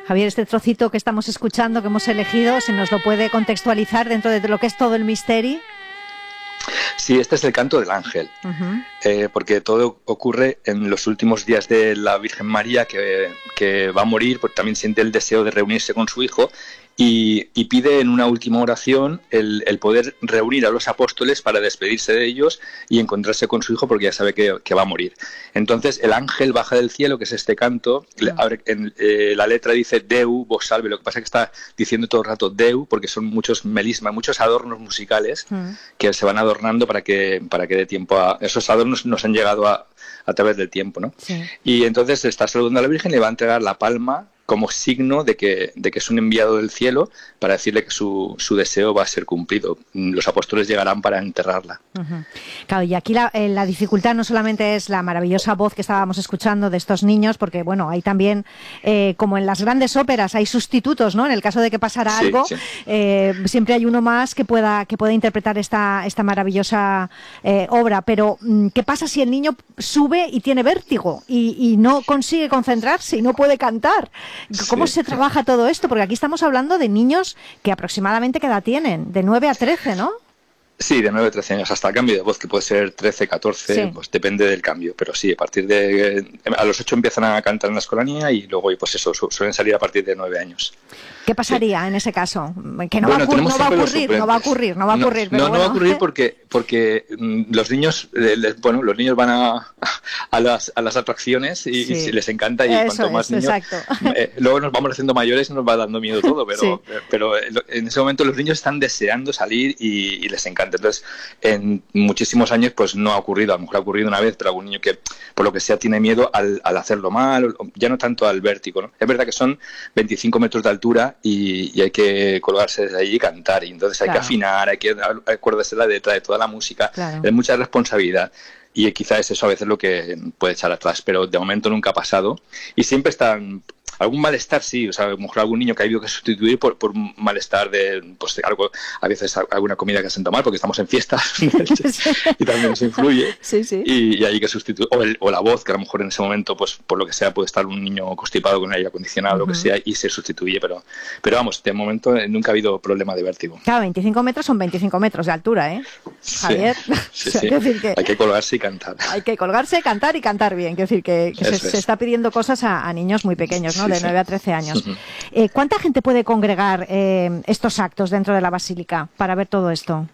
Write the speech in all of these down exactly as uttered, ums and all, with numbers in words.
Javier, este trocito que estamos escuchando, que hemos elegido, ¿se nos lo puede contextualizar dentro de lo que es todo el misterio? Sí, este es el canto del ángel, uh-huh. eh, porque todo ocurre en los últimos días de la Virgen María, que, que va a morir, porque también siente el deseo de reunirse con su hijo, y, y pide en una última oración el, el poder reunir a los apóstoles para despedirse de ellos y encontrarse con su hijo, porque ya sabe que, que va a morir. Entonces el ángel baja del cielo, que es este canto, uh-huh. en, eh, la letra dice Deu, vos salve, lo que pasa es que está diciendo todo el rato Deu, porque son muchos melismas, muchos adornos musicales uh-huh. que se van adornando para que para que dé tiempo a... Esos adornos nos han llegado a, a través del tiempo, ¿no? Sí. Y entonces está saludando a la Virgen y le va a entregar la palma como signo de que, de que es un enviado del cielo para decirle que su, su deseo va a ser cumplido. Los apóstoles llegarán para enterrarla. Uh-huh. Claro, y aquí la, eh, la dificultad no solamente es la maravillosa voz que estábamos escuchando de estos niños, porque bueno, hay también, eh, como en las grandes óperas, hay sustitutos, ¿no? En el caso de que pasara sí, algo, sí. Eh, siempre hay uno más que pueda, que pueda interpretar esta, esta maravillosa eh, obra. Pero, ¿qué pasa si el niño sube y tiene vértigo y, y no consigue concentrarse y no puede cantar? ¿Cómo sí, se trabaja sí. todo esto? Porque aquí estamos hablando de niños que aproximadamente ¿qué edad tienen? De nueve a trece, ¿no? Sí, de nueve a trece años, hasta el cambio de voz, que puede ser trece, catorce, sí. pues depende del cambio. Pero sí, a partir de... A los ocho empiezan a cantar en la escolanía y luego, pues eso, suelen salir a partir de nueve años. ¿Qué pasaría sí. en ese caso? Que no, bueno, va, a no va a ocurrir, no va a ocurrir, no va a ocurrir. No, pero no, bueno. no va a ocurrir porque porque los niños, les, bueno, los niños van a, a las a las atracciones y, sí. y les encanta y eso cuanto más es, niños, eh, luego nos vamos haciendo mayores y nos va dando miedo todo, pero sí. pero en ese momento los niños están deseando salir y, y les encanta. Entonces, en muchísimos años pues no ha ocurrido, a lo mejor ha ocurrido una vez, pero algún niño que por lo que sea tiene miedo al, al hacerlo mal, ya no tanto al vértigo, ¿no? Es verdad que son veinticinco metros de altura y, y hay que colgarse desde allí y cantar, y entonces hay claro. que afinar, hay que acordarse la letra de toda la música, claro. es mucha responsabilidad. Y quizá es eso a veces lo que puede echar atrás, pero de momento nunca ha pasado. Y siempre están... Algún malestar, sí, o sea, a lo mejor algún niño que ha habido que sustituir por, por malestar de, pues, de algo, a veces alguna comida que se han tomado, porque estamos en fiestas sí. y también nos influye, sí, sí. Y, y hay que sustituir, o, el, o la voz, que a lo mejor en ese momento, pues por lo que sea, puede estar un niño constipado con aire acondicionado, uh-huh. lo que sea, y se sustituye, pero, pero vamos, de momento nunca ha habido problema de vértigo. Claro, veinticinco metros son veinticinco metros de altura, ¿eh, Javier? Sí, sí, sí. Hay, decir que hay que colgarse y cantar. Hay que colgarse, cantar y cantar bien, quiero decir que, que se, se está pidiendo cosas a, a niños muy pequeños, ¿no? Sí, de nueve a trece años. Uh-huh. Eh, ¿Cuánta gente puede congregar eh, estos actos dentro de la Basílica para ver todo esto?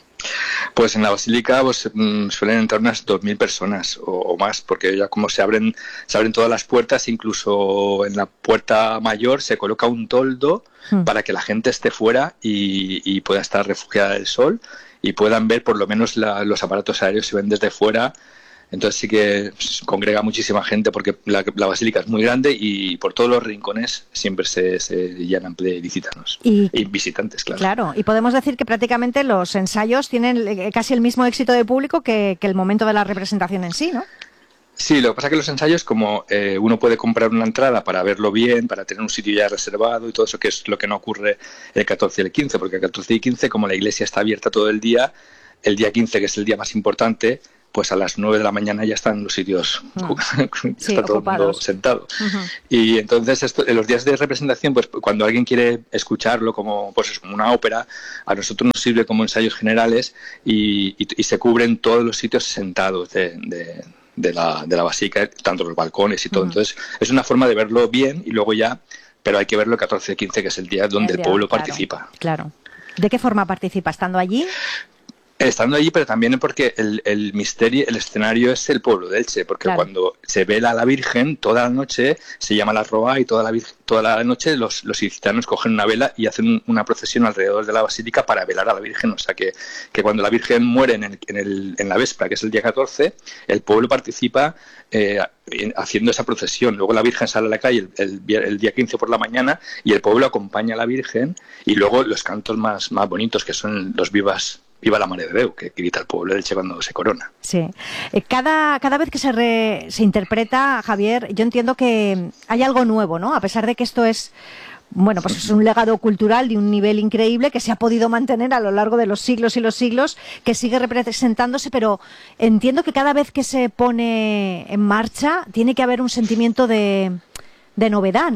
Pues en la Basílica pues, mm, suelen entrar unas dos mil personas o, o más, porque ya como se abren se abren todas las puertas, incluso en la puerta mayor se coloca un toldo uh-huh. para que la gente esté fuera y, y pueda estar refugiada del sol y puedan ver por lo menos la, los aparatos aéreos se ven desde fuera. Entonces sí que congrega muchísima gente porque la, la basílica es muy grande y por todos los rincones siempre se, se llenan de visitanos y, y visitantes, claro. Claro, y podemos decir que prácticamente los ensayos tienen casi el mismo éxito de público que, que el momento de la representación en sí, ¿no? Sí, lo que pasa es que los ensayos, como eh, uno puede comprar una entrada para verlo bien, para tener un sitio ya reservado y todo eso, que es lo que no ocurre el catorce y el quince, porque el catorce y quince, como la iglesia está abierta todo el día, el día quince, que es el día más importante, pues a las nueve de la mañana ya están los sitios, uh-huh. sí, está todo el mundo sentado. Uh-huh. Y entonces esto, en los días de representación, pues cuando alguien quiere escucharlo como pues como una ópera, a nosotros nos sirve como ensayos generales y, y, y se cubren todos los sitios sentados de, de, de, la, de la basílica, tanto los balcones y todo. Uh-huh. Entonces es una forma de verlo bien y luego ya, pero hay que verlo el catorce y quince, que es el día donde el, día, el pueblo claro, participa. Claro. ¿De qué forma participa? ¿Estando allí? Estando allí, pero también porque el, el misterio, el escenario es el pueblo de Elche, porque claro. cuando se vela a la Virgen, toda la noche se llama la roa y toda la, toda la noche los, los ilicitanos cogen una vela y hacen una procesión alrededor de la basílica para velar a la Virgen. O sea que, que cuando la Virgen muere en, el, en, el, en la véspera, que es el día catorce, el pueblo participa eh, haciendo esa procesión. Luego la Virgen sale a la calle el, el, el día quince por la mañana y el pueblo acompaña a la Virgen, y luego los cantos más, más bonitos, que son los vivas. Viva la Mare de Déu, que grita el pueblo de Elche cuando se corona. Sí. Cada, cada vez que se, re, se interpreta, Javier, yo entiendo que hay algo nuevo, ¿no? A pesar de que esto es, bueno, pues es un legado cultural de un nivel increíble que se ha podido mantener a lo largo de los siglos y los siglos, que sigue representándose, pero entiendo que cada vez que se pone en marcha tiene que haber un sentimiento de, de novedad, ¿no?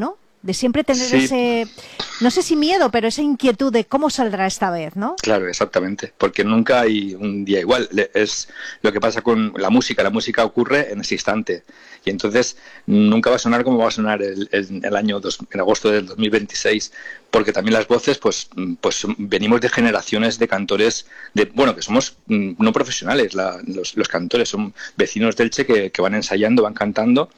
De siempre tener sí. ese, no sé si miedo, pero esa inquietud de cómo saldrá esta vez, ¿no? Claro, exactamente, porque nunca hay un día igual. Es lo que pasa con la música, la música ocurre en ese instante. Y entonces nunca va a sonar como va a sonar el, el, el año dos, en agosto del dos mil veintiséis, porque también las voces, pues, pues venimos de generaciones de cantores, de bueno, que somos no profesionales, la, los, los cantores, son vecinos de Elche que, que van ensayando, van cantando,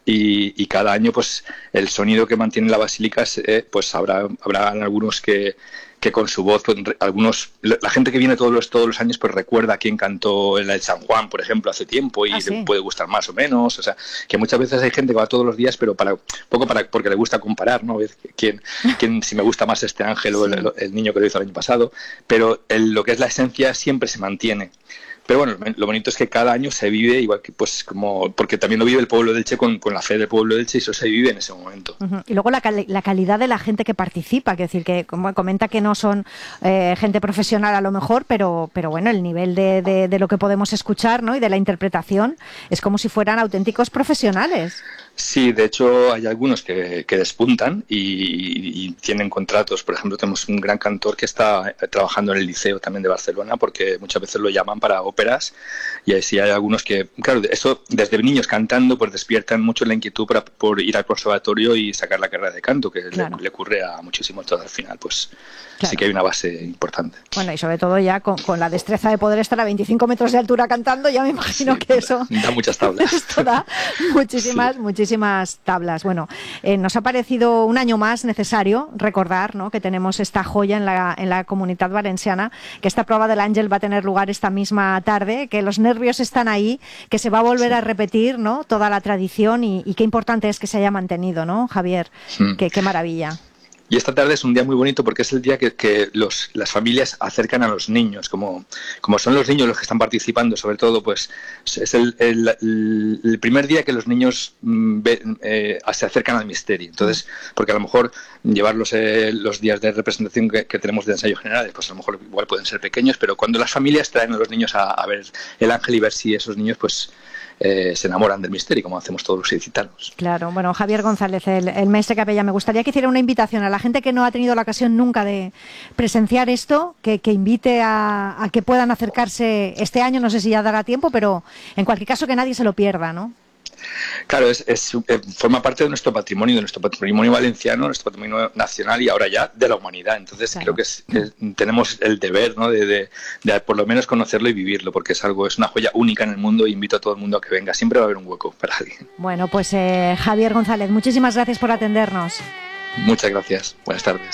y, y cada año pues el sonido que mantiene la Basílica, eh, pues habrá, habrá algunos que que con su voz, pues, algunos, la gente que viene todos los todos los años pues recuerda a quién cantó en el San Juan, por ejemplo, hace tiempo y ah, ¿sí? le puede gustar más o menos, o sea, que muchas veces hay gente que va todos los días, pero para poco para porque le gusta comparar, ¿no? Quién, quién si me gusta más este ángel sí. o el, el niño que lo hizo el año pasado, pero el, lo que es la esencia siempre se mantiene. Pero bueno, lo bonito es que cada año se vive igual que, pues, como, porque también lo vive el pueblo de Elche con, con la fe del pueblo de Elche y eso se vive en ese momento. Uh-huh. Y luego la, cali- la calidad de la gente que participa, que decir que como comenta que no son eh, gente profesional a lo mejor, pero, pero bueno, el nivel de, de, de lo que podemos escuchar, ¿no? Y de la interpretación es como si fueran auténticos profesionales. Sí, de hecho hay algunos que, que despuntan y, y tienen contratos. Por ejemplo, tenemos un gran cantor que está trabajando en el Liceo también de Barcelona, porque muchas veces lo llaman para óperas, y así hay algunos que, claro, eso desde niños cantando pues despiertan mucho la inquietud para, por ir al conservatorio y sacar la carrera de canto, que claro. le, le ocurre a muchísimos. Entonces al final pues claro. sí que hay una base importante. Bueno, y sobre todo ya con, con la destreza de poder estar a veinticinco metros de altura cantando, ya me imagino sí, que eso da muchas tablas. Esto da muchísimas, sí. muchísimas tablas. Bueno, eh, nos ha parecido un año más necesario recordar, ¿no?, que tenemos esta joya en la, en la Comunitat Valenciana, que esta prueba del Ángel va a tener lugar esta misma tarde, que los nervios están ahí, que se va a volver sí. a repetir, ¿no?, toda la tradición y, y qué importante es que se haya mantenido, ¿no, Javier? Sí. Qué, qué maravilla. Y esta tarde es un día muy bonito porque es el día que, que los, las familias acercan a los niños, como, como son los niños los que están participando, sobre todo, pues es el, el, el primer día que los niños ve, eh, se acercan al misterio. Entonces, porque a lo mejor llevarlos eh, los días de representación que, que tenemos de ensayo general, pues a lo mejor igual pueden ser pequeños, pero cuando las familias traen a los niños a, a ver el ángel y ver si esos niños, pues Eh, se enamoran del misterio, como hacemos todos los ilicitanos. Claro, bueno, Javier González, el, el maestre capellán, me gustaría que hiciera una invitación a la gente que no ha tenido la ocasión nunca de presenciar esto, que, que invite a, a que puedan acercarse este año, no sé si ya dará tiempo, pero en cualquier caso que nadie se lo pierda, ¿no? Claro, es, es, eh, forma parte de nuestro patrimonio, de nuestro patrimonio valenciano, nuestro patrimonio nacional y ahora ya de la humanidad. Entonces claro. creo que, es, que tenemos el deber, ¿no?, de, de, de por lo menos conocerlo y vivirlo, porque es algo, es una joya única en el mundo y invito a todo el mundo a que venga. Siempre va a haber un hueco para alguien. Bueno, pues eh, Javier González, muchísimas gracias por atendernos. Muchas gracias. Buenas tardes.